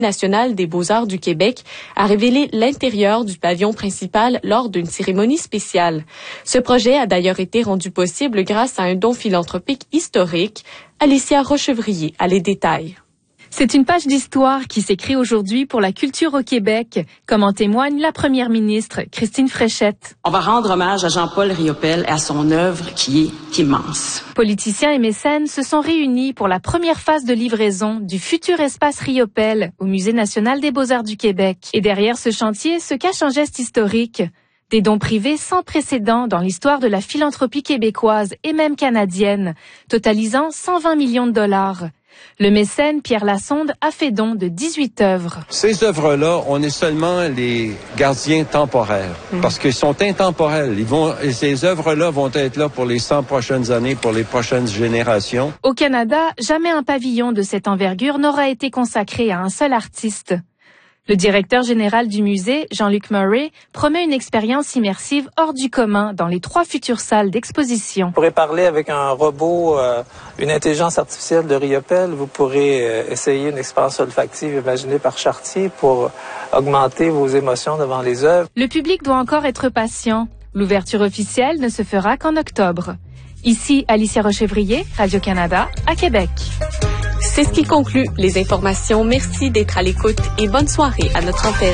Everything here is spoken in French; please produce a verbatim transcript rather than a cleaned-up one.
national des Beaux-Arts du Québec a révélé l'intérieur du pavillon principal lors d'une cérémonie spéciale. Ce projet a d'ailleurs été rendu possible grâce à un don philanthropique historique. Alicia Rochevrier a les détails. C'est une page d'histoire qui s'écrit aujourd'hui pour la culture au Québec, comme en témoigne la première ministre, Christine Fréchette. On va rendre hommage à Jean-Paul Riopelle et à son œuvre qui est immense. Politiciens et mécènes se sont réunis pour la première phase de livraison du futur espace Riopelle au Musée national des Beaux-Arts du Québec. Et derrière ce chantier se cache un geste historique. Des dons privés sans précédent dans l'histoire de la philanthropie québécoise et même canadienne, totalisant cent vingt millions de dollars. Le mécène Pierre Lassonde a fait don de dix-huit œuvres. Ces œuvres-là, on est seulement les gardiens temporaires, mmh. parce qu'ils sont intemporels. Ils vont, ces œuvres-là vont être là pour les cent prochaines années, pour les prochaines générations. Au Canada, jamais un pavillon de cette envergure n'aura été consacré à un seul artiste. Le directeur général du musée, Jean-Luc Murray, promet une expérience immersive hors du commun dans les trois futures salles d'exposition. Vous pourrez parler avec un robot, euh, une intelligence artificielle de Riopelle. Vous pourrez euh, essayer une expérience olfactive imaginée par Chartier pour augmenter vos émotions devant les œuvres. Le public doit encore être patient. L'ouverture officielle ne se fera qu'en octobre. Ici, Alicia Rochevrier, Radio-Canada, à Québec. C'est ce qui conclut les informations. Merci d'être à l'écoute et bonne soirée à notre antenne.